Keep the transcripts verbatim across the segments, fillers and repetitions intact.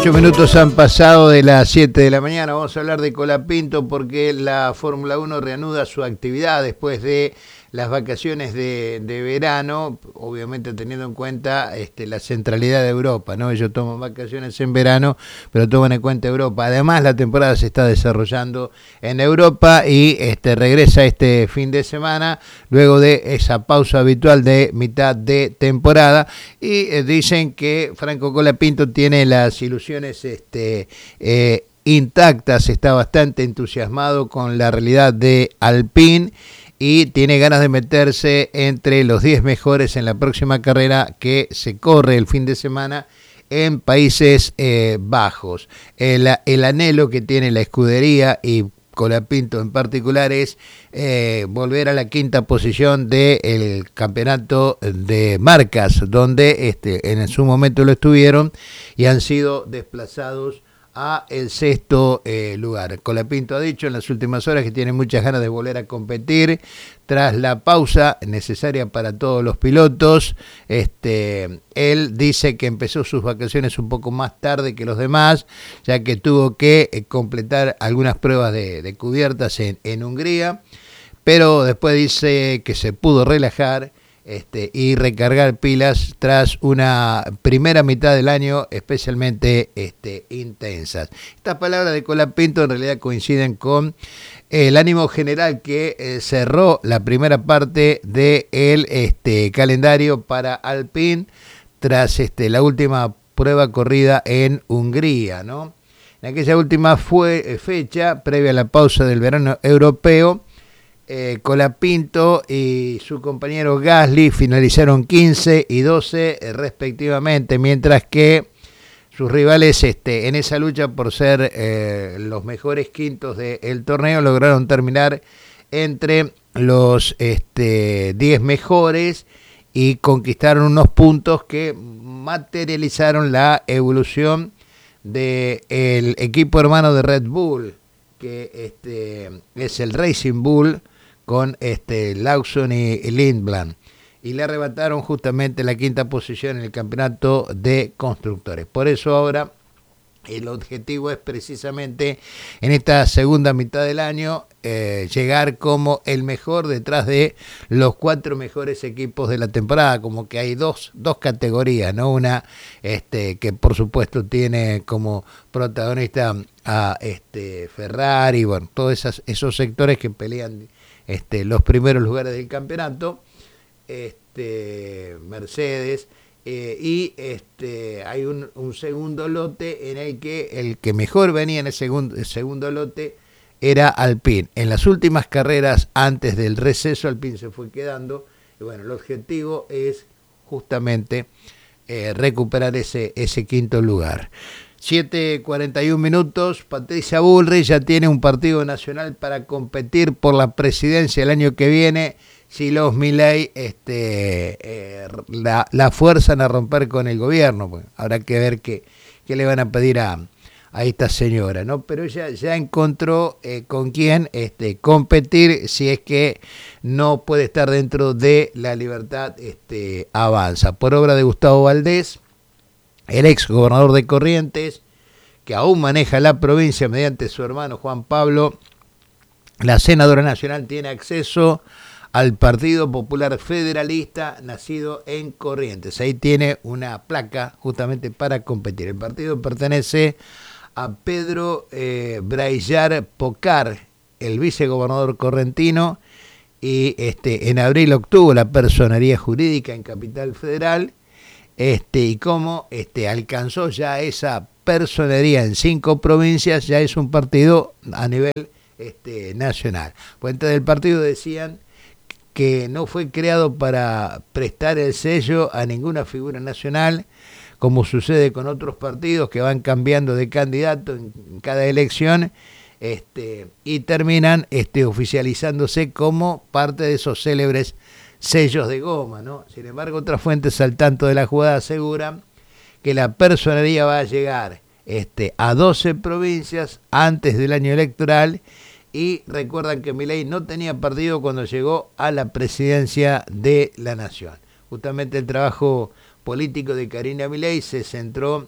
Ocho minutos han pasado de las siete de la mañana. Vamos a hablar de Colapinto porque la Fórmula uno reanuda su actividad después de las vacaciones de, de verano, obviamente teniendo en cuenta este, la centralidad de Europa, ¿no? Ellos toman vacaciones en verano, pero toman en cuenta Europa. Además, la temporada se está desarrollando en Europa y este, regresa este fin de semana, luego de esa pausa habitual de mitad de temporada. Y eh, dicen que Franco Colapinto tiene las ilusiones este, eh, intactas, está bastante entusiasmado con la realidad de Alpine y tiene ganas de meterse entre los diez mejores en la próxima carrera que se corre el fin de semana en Países eh, Bajos. El, el anhelo que tiene la escudería y Colapinto en particular es eh, volver a la quinta posición del campeonato de marcas, donde este, en su momento lo estuvieron y han sido desplazados a el sexto eh, lugar. Colapinto ha dicho en las últimas horas que tiene muchas ganas de volver a competir tras la pausa necesaria para todos los pilotos. Este, él dice que empezó sus vacaciones un poco más tarde que los demás, ya que tuvo que eh, completar algunas pruebas de, de cubiertas en, en Hungría, pero después dice que se pudo relajar Este, y recargar pilas tras una primera mitad del año especialmente este, intensas. Estas palabras de Colapinto en realidad coinciden con el ánimo general que eh, cerró la primera parte del este, calendario para Alpine tras este, la última prueba corrida en Hungría, ¿no? En aquella última fue, eh, fecha, previa a la pausa del verano europeo, Eh, Colapinto y su compañero Gasly finalizaron quince y doce eh, respectivamente, mientras que sus rivales este, en esa lucha por ser eh, los mejores quintos del torneo lograron terminar entre los este, diez mejores y conquistaron unos puntos que materializaron la evolución del equipo hermano de Red Bull, que este, es el Racing Bull, con este Lawson y Lindblad, y le arrebataron justamente la quinta posición en el campeonato de constructores. Por eso ahora el objetivo es precisamente en esta segunda mitad del año eh, llegar como el mejor detrás de los cuatro mejores equipos de la temporada, como que hay dos, dos categorías, ¿no? Una este, que por supuesto tiene como protagonista a este, Ferrari, bueno, todos esas, esos sectores que pelean este, los primeros lugares del campeonato, este, Mercedes, Eh, y este, hay un, un segundo lote en el que el que mejor venía en el segundo, el segundo lote era Alpine. En las últimas carreras antes del receso Alpine se fue quedando y bueno, el objetivo es justamente eh, recuperar ese, ese quinto lugar. siete cuarenta y un minutos, Patricia Bullrich ya tiene un partido nacional para competir por la presidencia el año que viene. Si los Milei este, eh, la, la fuerzan a romper con el gobierno, pues habrá que ver qué, qué le van a pedir a, a esta señora, ¿no? Pero ella ya encontró eh, con quién este, competir si es que no puede estar dentro de La Libertad este, Avanza. Por obra de Gustavo Valdés, el ex gobernador de Corrientes, que aún maneja la provincia mediante su hermano Juan Pablo, la senadora nacional tiene acceso al Partido Popular Federalista nacido en Corrientes. Ahí tiene una placa justamente para competir. El partido pertenece a Pedro eh, Braillar Pocar, el vicegobernador correntino, y este, en abril obtuvo la personería jurídica en Capital Federal, este, y como este, alcanzó ya esa personería en cinco provincias, ya es un partido a nivel este, nacional. Fuentes del partido decían que no fue creado para prestar el sello a ninguna figura nacional, como sucede con otros partidos que van cambiando de candidato en cada elección, este, y terminan este, oficializándose como parte de esos célebres sellos de goma, ¿no? Sin embargo, otras fuentes al tanto de la jugada aseguran que la personería va a llegar este, a doce provincias antes del año electoral. Y recuerdan que Milei no tenía partido cuando llegó a la presidencia de la nación. Justamente el trabajo político de Karina Milei se centró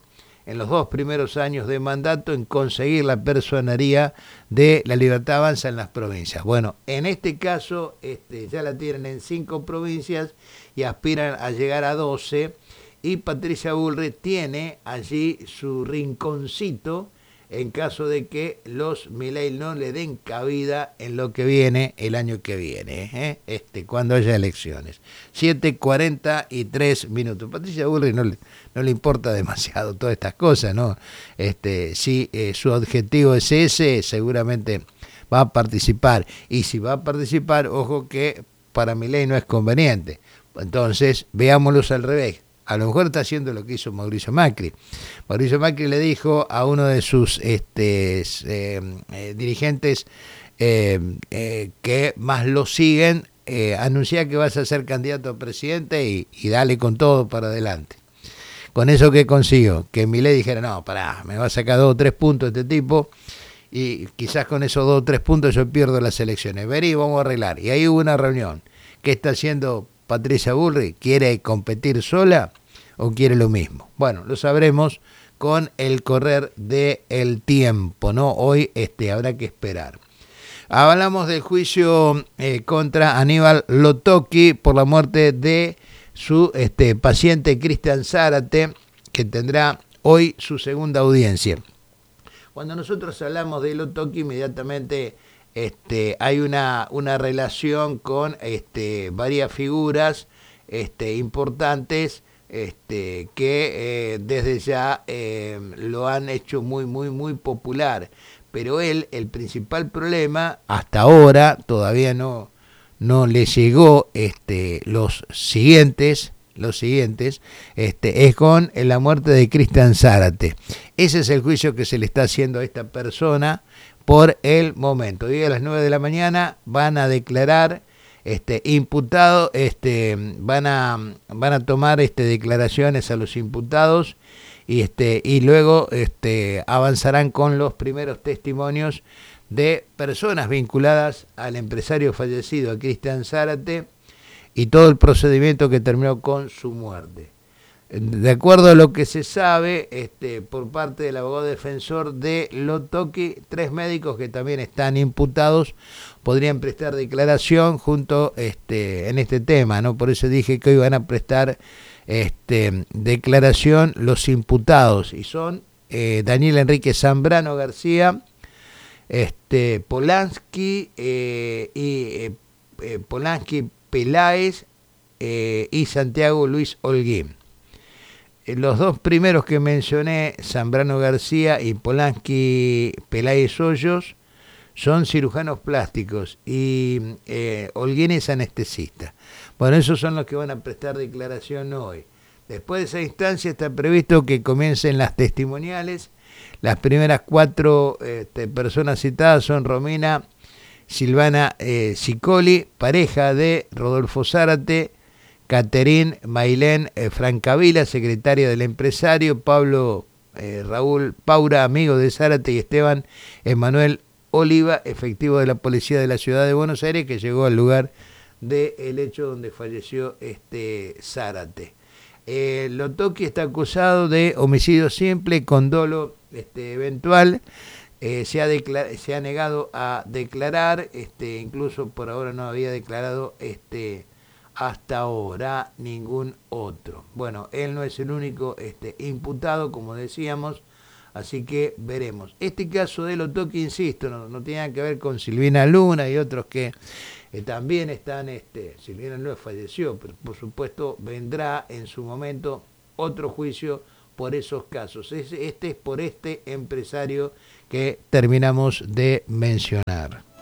en los dos primeros años de mandato en conseguir la personería de La Libertad Avanza en las provincias. Bueno, en este caso este, ya la tienen en cinco provincias y aspiran a llegar a doce, y Patricia Bullrich tiene allí su rinconcito en caso de que los Milei no le den cabida en lo que viene el año que viene, ¿eh? este, cuando haya elecciones. siete cuarenta y tres minutos. Patricia Bullrich no le, no le importa demasiado todas estas cosas, ¿no? Este, si eh, su objetivo es ese, seguramente va a participar. Y si va a participar, ojo que para Milei no es conveniente. Entonces, veámoslos al revés. A lo mejor está haciendo lo que hizo Mauricio Macri. Mauricio Macri le dijo a uno de sus este, eh, eh, dirigentes eh, eh, que más lo siguen, eh, anuncia que vas a ser candidato a presidente y, y dale con todo para adelante. Con eso, ¿qué consiguió? Que Milei dijera, no, pará, me va a sacar dos o tres puntos este tipo, y quizás con esos dos o tres puntos yo pierdo las elecciones. Vení, vamos a arreglar. Y ahí hubo una reunión. ¿Qué está haciendo Patricia Bullrich? ¿Quiere competir sola o quiere lo mismo? Bueno, lo sabremos con el correr del tiempo, ¿no? Hoy este, habrá que esperar. Hablamos del juicio eh, contra Aníbal Lotocchi por la muerte de su este, paciente Cristian Zárate, que tendrá hoy su segunda audiencia. Cuando nosotros hablamos de Lotocchi, inmediatamente Este, hay una, una relación con este, varias figuras este, importantes este, que eh, desde ya eh, lo han hecho muy, muy, muy popular. Pero él, el principal problema, hasta ahora todavía no, no le llegó este, los siguientes, los siguientes, este, es con la muerte de Cristian Zárate. Ese es el juicio que se le está haciendo a esta persona por el momento. Hoy a las nueve de la mañana van a declarar este imputado, este van a van a tomar este declaraciones a los imputados y este y luego este avanzarán con los primeros testimonios de personas vinculadas al empresario fallecido, a Cristian Zárate, y todo el procedimiento que terminó con su muerte. De acuerdo a lo que se sabe este, por parte del abogado defensor de Lotocchi, tres médicos que también están imputados podrían prestar declaración junto este, en este tema, ¿no? Por eso dije que hoy van a prestar este, declaración los imputados, y son eh, Daniel Enrique Zambrano García, este, Polanski eh, y eh, eh, Polanski Peláez eh, y Santiago Luis Holguín. Los dos primeros que mencioné, Zambrano García y Polanski Peláez Hoyos, son cirujanos plásticos y eh, Holguín es anestesista. Bueno, esos son los que van a prestar declaración hoy. Después de esa instancia está previsto que comiencen las testimoniales. Las primeras cuatro este, personas citadas son Romina Silvana eh, Sicoli, pareja de Rodolfo Zárate, Caterín Mailén eh, Francavila, secretaria del empresario, Pablo eh, Raúl Paura, amigo de Zárate, y Esteban Emanuel Oliva, efectivo de la policía de la ciudad de Buenos Aires, que llegó al lugar del hecho donde falleció este Zárate. Eh, Lotocchi está acusado de homicidio simple con dolo este, eventual. Eh, se, ha se ha negado a declarar, este, incluso por ahora no había declarado este hasta ahora ningún otro. Bueno, él no es el único este, imputado, como decíamos, así que veremos. Este caso de Lotocchi, insisto, no, no tiene nada que ver con Silvina Luna y otros que eh, también están, este, Silvina Luna falleció, pero por supuesto vendrá en su momento otro juicio por esos casos. Este es por este empresario que terminamos de mencionar.